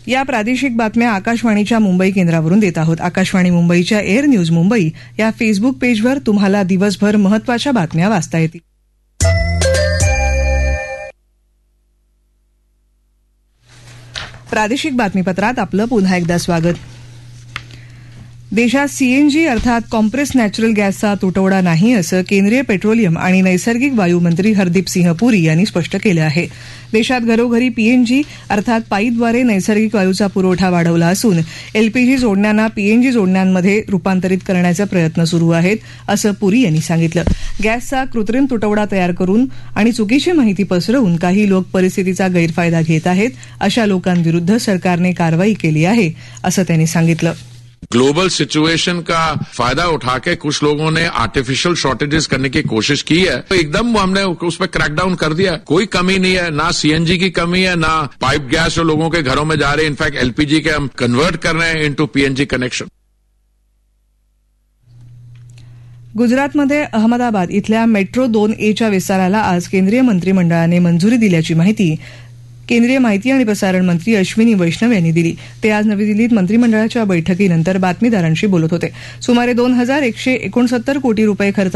या प्रादेशिक बातम्या आकाशवाणीच्या मुंबई केंद्रावरून देत आहोत. आकाशवाणी मुंबईच्या एअर न्यूज मुंबई या फेसबुक पेजवर तुम्हाला दिवसभर महत्त्वाच्या बातम्या वाचता येतील. प्रादेशिक बातमीपत्रात आपलं पुन्हा एकदा स्वागत. देशात सीएनजी अर्थात कॉम्प्रेस नॅचरल गॅसचा तुटवडा नाही असं केंद्रीय पेट्रोलियम आणि नैसर्गिक वायू मंत्री हरदीप सिंह पुरी यांनी स्पष्ट केलं आहे. देशात घरोघरी पीएनजी अर्थात पाईपद्वारे नैसर्गिक वायूचा पुरवठा वाढवला असून एलपीजी जोडण्यांना पीएनजी जोडण्यांमध्ये रुपांतरित करण्याचे प्रयत्न सुरू आहेत असं पुरी यांनी सांगितलं. गॅसचा कृत्रिम तुटवडा तयार करून आणि चुकीची माहिती पसरवून काही लोक परिस्थितीचा गैरफायदा घेत आहेत. अशा लोकांविरुद्ध सरकारने कारवाई केली आहे असं त्यांनी सांगितलं. ग्लोबल सिचुएशन का फायदा उठा के कुछ लोगों ने आर्टिफिशियल शॉर्टेजेस करने की कोशिश की है, तो एकदम हमने उस पर क्रैकडाउन कर दिया. कोई कमी नहीं है, ना सीएनजी की कमी है, ना पाइप गैस जो लोगों के घरों में जा रहे हैं. इनफैक्ट एलपीजी के हम कन्वर्ट कर रहे हैं इनटू पीएनजी कनेक्शन. गुजरातमध्ये अहमदाबाद इथल्या मेट्रो 2A विस्ताराला आज केंद्रीय मंत्रिमंडळाने मंजुरी दिल्याची माहिती केंद्रीय माहिती आणि प्रसारण मंत्री अश्विनी वैष्णव यांनी दिली. ते आज नवी दिल्लीत मंत्रिमंडळाच्या बैठकीनंतर बातमीदारांशी बोलत होते. सुमारे 2169 कोटी रुपये खर्च